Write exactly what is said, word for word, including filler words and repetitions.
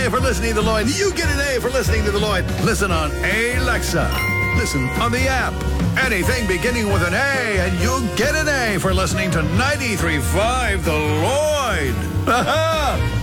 A for listening to The Lloyd. You get an A for listening to The Lloyd. Listen on Alexa. Listen on the app. Anything beginning with an A, and you get an A for listening to ninety-three point five The Lloyd. Ha-ha!